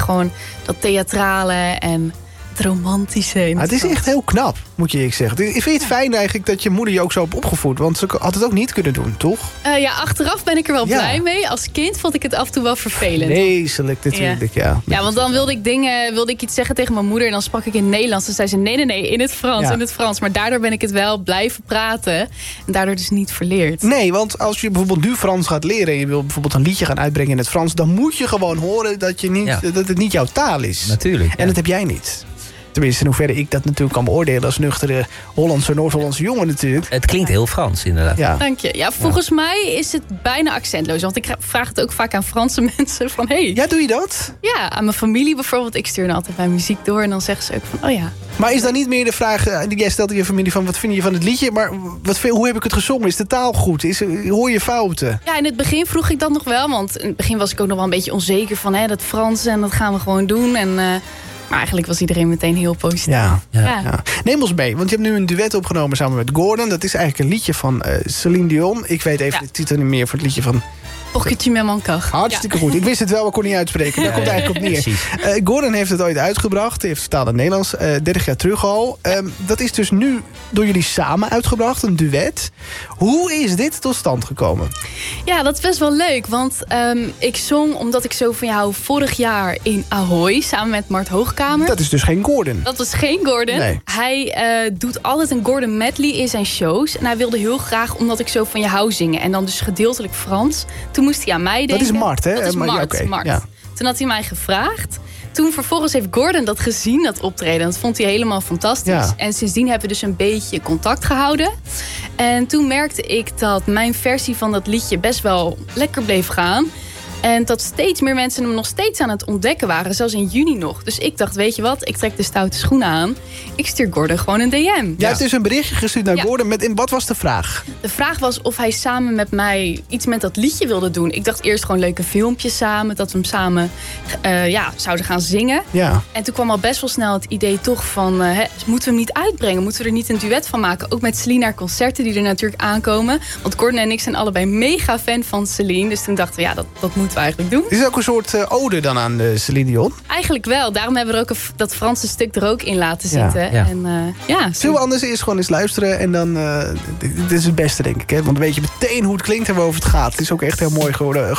gewoon dat theatrale en het romantische. Het is echt heel knap, moet je eerlijk zeggen. Vind je het fijn eigenlijk dat je moeder je ook zo heeft opgevoed? Want ze had het ook niet kunnen doen, toch? Achteraf ben ik er wel blij mee. Als kind vond ik het af en toe wel vervelend. Vreselijk natuurlijk, ja. Ja, want dan wilde ik iets zeggen tegen mijn moeder en dan sprak ik in het Nederlands. Dan zei ze nee, in het Frans. Maar daardoor ben ik het wel blijven praten en daardoor dus niet verleerd. Nee, want als je bijvoorbeeld nu Frans gaat leren en je wil bijvoorbeeld een liedje gaan uitbrengen in het Frans, dan moet je gewoon horen dat het niet jouw taal is. Natuurlijk. En dat heb jij niet. Tenminste, in hoeverre ik dat natuurlijk kan beoordelen als nuchtere Noord-Hollandse jongen natuurlijk. Het klinkt heel Frans, inderdaad. Ja. Dank je. Ja, volgens mij is het bijna accentloos. Want ik vraag het ook vaak aan Franse mensen van hey. Ja, doe je dat? Ja, aan mijn familie bijvoorbeeld. Ik stuur dan altijd mijn muziek door en dan zeggen ze ook van oh ja. Maar is dan niet meer de vraag die jij stelt aan je familie van wat vind je van het liedje? Maar hoe heb ik het gezongen? Is de taal goed? Hoor je fouten? Ja, in het begin vroeg ik dat nog wel. Want in het begin was ik ook nog wel een beetje onzeker van dat Frans en dat gaan we gewoon doen. Maar eigenlijk was iedereen meteen heel positief. Ja. Neem ons mee, want je hebt nu een duet opgenomen samen met Gordon. Dat is eigenlijk een liedje van Céline Dion. Ik weet even de titel niet meer voor het liedje van... Pour que tu m'aimes encore. Hartstikke goed. Ik wist het wel, maar kon niet uitspreken. Daar komt het eigenlijk op neer. Gordon heeft het ooit uitgebracht. Hij heeft vertaald in het Nederlands. 30 jaar terug al. Dat is dus nu door jullie samen uitgebracht. Een duet. Hoe is dit tot stand gekomen? Ja, dat is best wel leuk. Want ik zong Omdat ik zo van jou vorig jaar in Ahoy. Samen met Mart Hoogkamer. Dat is dus geen Gordon. Dat was geen Gordon. Nee. Hij doet altijd een Gordon medley in zijn shows. En hij wilde heel graag Omdat ik zo van je hou zingen. En dan dus gedeeltelijk Frans. Toen moest hij aan mij denken. Dat is Mart, hè? Dat is Mart. Ja. Toen had hij mij gevraagd. Toen vervolgens heeft Gordon dat gezien, dat optreden. Dat vond hij helemaal fantastisch. Ja. En sindsdien hebben we dus een beetje contact gehouden. En toen merkte ik dat mijn versie van dat liedje best wel lekker bleef gaan. En dat steeds meer mensen hem nog steeds aan het ontdekken waren. Zelfs in juni nog. Dus ik dacht, weet je wat? Ik trek de stoute schoenen aan. Ik stuur Gordon gewoon een DM. Jij hebt dus een berichtje gestuurd naar Gordon. Wat was de vraag? De vraag was of hij samen met mij iets met dat liedje wilde doen. Ik dacht eerst gewoon leuke filmpjes samen. Dat we hem samen zouden gaan zingen. Ja. En toen kwam al best wel snel het idee toch van... moeten we hem niet uitbrengen? Moeten we er niet een duet van maken? Ook met Céline naar concerten die er natuurlijk aankomen. Want Gordon en ik zijn allebei mega fan van Céline. Dus toen dachten we, dat moeten we eigenlijk doen. Is het ook een soort ode dan aan Céline Dion? Eigenlijk wel. Daarom hebben we er ook dat Franse stuk er ook in laten zitten. Ja. En, zullen we anders eerst gewoon eens luisteren en dan... dit is het beste, denk ik. Hè? Want dan weet je meteen hoe het klinkt en waarover het gaat. Het is ook echt heel mooi geworden.